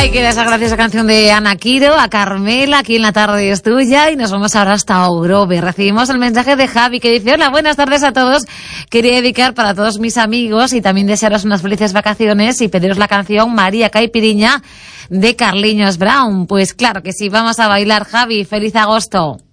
Hay que dar esa graciosa canción de Ana Quiro, a Carmela, aquí en La Tarde es Tuya, y nos vamos ahora hasta Ogrove. Recibimos el mensaje de Javi que dice: hola, buenas tardes a todos. Quería dedicar para todos mis amigos y también desearos unas felices vacaciones y pediros la canción María Caipiriña de Carliños Brown. Pues claro que sí, vamos a bailar, Javi. Feliz agosto.